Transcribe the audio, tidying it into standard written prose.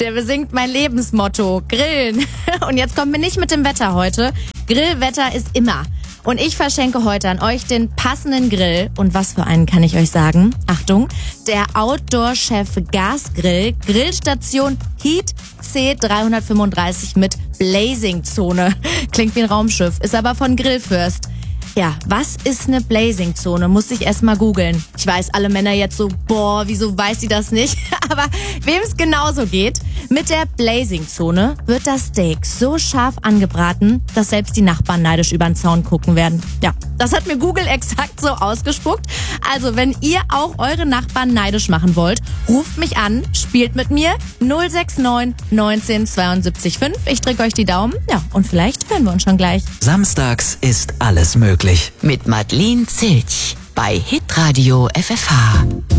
Der besingt mein Lebensmotto, Grillen. Und jetzt kommt mir nicht mit dem Wetter heute. Grillwetter ist immer. Und ich verschenke heute an euch den passenden Grill. Und was für einen kann ich euch sagen? Achtung, der Outdoor-Chef Gasgrill, Grillstation Heat C335 mit Blazing-Zone. Klingt wie ein Raumschiff, ist aber von Grillfürst. Ja, was ist eine Blazing-Zone? Muss ich erst mal googeln. Ich weiß, alle Männer jetzt so, boah, wieso weiß sie das nicht? Aber wem es genauso geht, mit der Blazing-Zone wird das Steak so scharf angebraten, dass selbst die Nachbarn neidisch über den Zaun gucken werden. Ja, das hat mir Google exakt so ausgespuckt. Also, wenn ihr auch eure Nachbarn neidisch machen wollt, ruft mich an, spielt mit mir 069 19 72 5. Ich drücke euch die Daumen. Ja, und vielleicht hören wir uns schon gleich. Samstags ist alles möglich. Mit Madeleine Zilch bei Hitradio FFH.